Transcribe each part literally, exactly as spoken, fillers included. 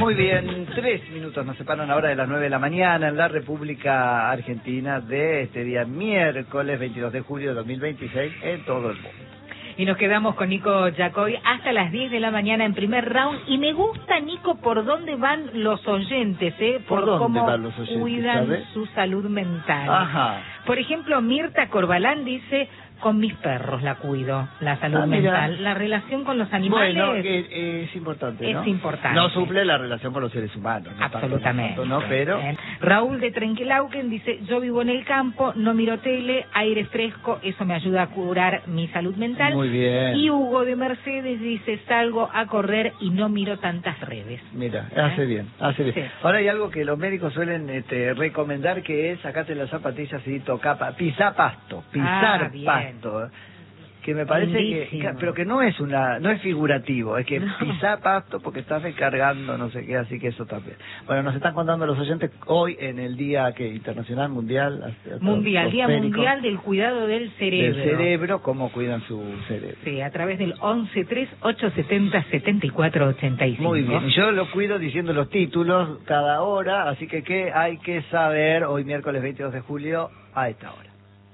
muy bien, tres minutos nos separan ahora de las nueve de la mañana en la República Argentina de este día miércoles veintidós de julio de dos mil veintiséis en todo el mundo. Y nos quedamos con Nico Yacoy hasta las diez de la mañana en primer round. Y me gusta, Nico, por dónde van los oyentes, ¿eh? Por, ¿Por dónde cómo van los oyentes, cuidan ¿sabes? su salud mental. Ajá. Por ejemplo, Mirta Corbalán dice: con mis perros la cuido, la salud Ah, mira. mental. La relación con los animales Bueno, que, eh, es importante, ¿no? es importante. No suple la relación con los seres humanos. No Absolutamente. Tanto, no, pero... Eh, Raúl de Trenquelauquen dice: yo vivo en el campo, no miro tele, aire fresco, eso me ayuda a curar mi salud mental. Muy bien. Y Hugo de Mercedes dice: salgo a correr y no miro tantas redes. Mira, hace ¿Eh? bien, hace bien. Sí. Ahora hay algo que los médicos suelen este, recomendar, que es sacate las zapatillas y toca, pa- pisar pasto, pisar Ah, bien. pasto. Que me parece que, Lindísimo. pero que no es una, no es figurativo, es que No. pisar pasto porque estás recargando, no sé qué, así que eso también. Bueno, nos están contando los oyentes hoy en el día que internacional, mundial, a- a Mundial, los Día médicos Mundial del Cuidado del Cerebro. del cerebro, cómo cuidan su cerebro. Sí, a través del once tres ocho setenta setenta y cuatro ochenta y cinco. Muy bien, y yo lo cuido diciendo los títulos cada hora, así que ¿qué hay que saber hoy miércoles veintidós de julio a esta hora?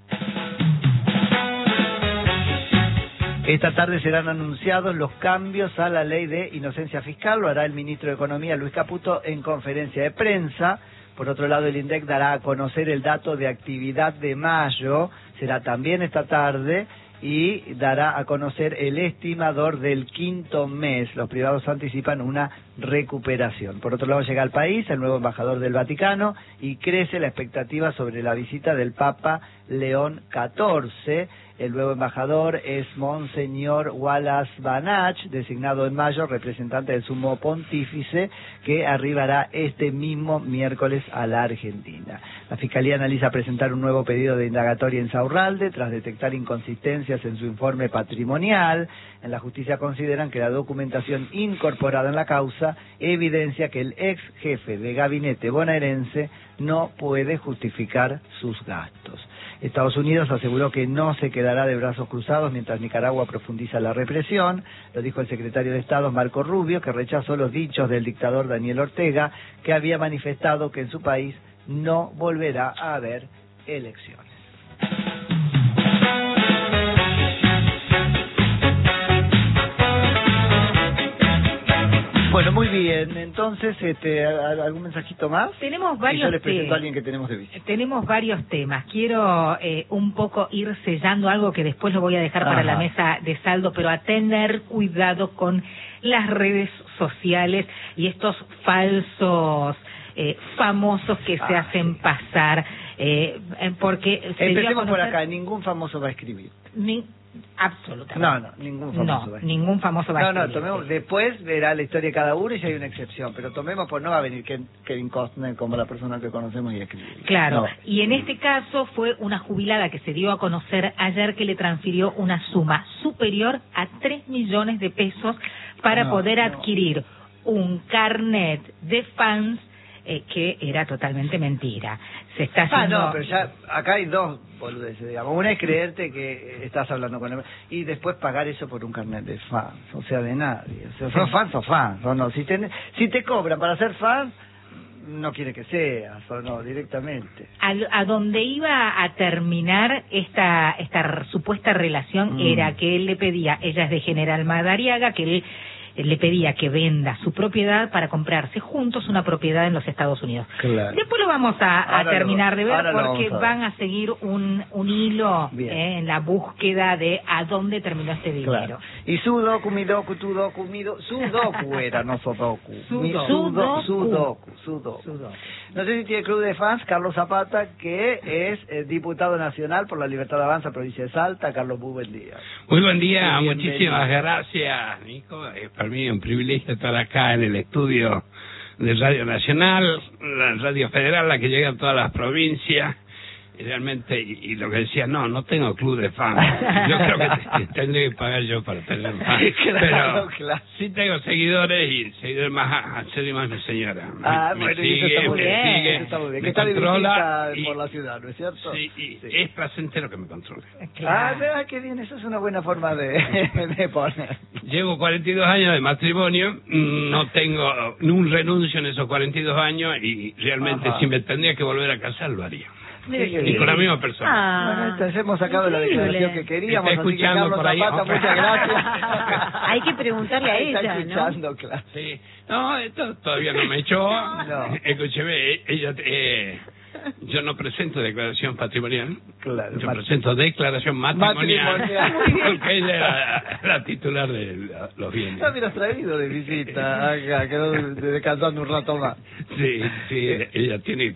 Esta tarde serán anunciados los cambios a la ley de inocencia fiscal, lo hará el ministro de Economía Luis Caputo en conferencia de prensa. Por otro lado, el INDEC dará a conocer el dato de actividad de mayo, será también esta tarde, y dará a conocer el estimador del quinto mes. Los privados anticipan una recuperación. Por otro lado, llega al país el nuevo embajador del Vaticano y crece la expectativa sobre la visita del Papa León catorce. El nuevo embajador es Monseñor Wallace Banach, designado en mayo representante del Sumo Pontífice, que arribará este mismo miércoles a la Argentina. La Fiscalía analiza presentar un nuevo pedido de indagatoria en Saurralde tras detectar inconsistencias en su informe patrimonial. En la justicia consideran que la documentación incorporada en la causa evidencia que el ex jefe de gabinete bonaerense no puede justificar sus gastos. Estados Unidos aseguró que no se quedará de brazos cruzados mientras Nicaragua profundiza la represión. Lo dijo el secretario de Estado Marco Rubio, que rechazó los dichos del dictador Daniel Ortega, que había manifestado que en su país no volverá a haber elecciones. Bueno, muy bien. Entonces, este, ¿algún mensajito más? Tenemos Y varios yo les presento temas. a alguien que tenemos de visita. Tenemos varios temas. Quiero eh, un poco ir sellando algo que después lo voy a dejar para Ajá. la mesa de saldo, pero a tener cuidado con las redes sociales y estos falsos eh, famosos que se Ah, hacen sí. pasar, eh, eh, porque se dio a Empecemos por conocer- acá. Ningún famoso va a escribir. Ni- absolutamente. No, no, ningún famoso No, va a escribir. ningún famoso va a No, no, escribir. tomemos, después verá la historia de cada uno y si hay una excepción, pero tomemos por no va a venir Ken- Kevin Costner como la persona que conocemos y escribir. Claro, No. y en este caso fue una jubilada que se dio a conocer ayer que le transfirió una suma superior a tres millones de pesos para No, poder no. adquirir un carnet de fans eh, que era totalmente mentira. Se está Ah, haciendo... no, pero ya acá hay dos boludeces, digamos. Una es creerte que estás hablando con él y después pagar eso por un carnet de fans, o sea, de nadie. O sea, sos fans o fans, o no. Si te, si te cobran para ser fans, no quiere que seas, o no, directamente. A, a donde iba a terminar esta esta r- supuesta relación Mm. era que él le pedía, ella es de General Madariaga, que él eh, le pedía que venda su propiedad para comprarse juntos una propiedad en los Estados Unidos. Claro. Después lo vamos a, a Ahora lo- terminar de ver ahora lo porque vamos a ver. van a seguir un, un hilo Bien. eh, en la búsqueda de a dónde terminó este dinero. Claro. Y Sudoku, Midoku, Tudoku, Mido... Sudoku era, no Sodoku. Mi- Sudoku. Sudo- Sudoku. Sudoku. Sudoku. Sudoku. No sé si tiene club de fans, Carlos Zapata, que es eh, diputado nacional por la Libertad de Avanza, provincia de Salta. Carlos, muy buen día. Muy buen día, Bienvenido. muchísimas gracias, Nico. Es para mí un privilegio estar acá en el estudio de Radio Nacional, la Radio Federal, la que llega a todas las provincias. realmente, y, y lo que decía, no, no tengo club de fans. Yo creo que te- tendré que pagar yo para tener fans. Claro, Pero claro. sí tengo seguidores y seguidores más acérrimos más mi señora. Me, Ah, me bueno, y eso sigue, está muy me bien, sigue, eso está muy bien. me Que está de controla visita y- por la ciudad, ¿no es cierto? Sí, y Sí. es placentero que me controle. Ah, vea qué bien, eso es una buena forma de, de poner. Llevo cuarenta y dos años de matrimonio, mm, no tengo un renuncio en esos cuarenta y dos años y realmente Ajá. si me tendría que volver a casar lo haría. Mire qué Y bien. con la misma persona. Ah, Bueno, entonces hemos sacado la increíble. declaración que queríamos, Está así que escuchando Carlos por ahí. Zapata, muchas gracias. Hay que preguntarle a Está ella, ¿no? escuchando, claro. Sí. No, esto todavía no me echó. No. Escúcheme, eh, ella, eh, yo no presento declaración patrimonial. Claro, Yo mat- presento declaración matrimonial. Matrimonial. Porque ella era la, la titular de la- los bienes. No me lo has traído de visita acá, quedó de- descansando un rato más. Sí, sí, ella tiene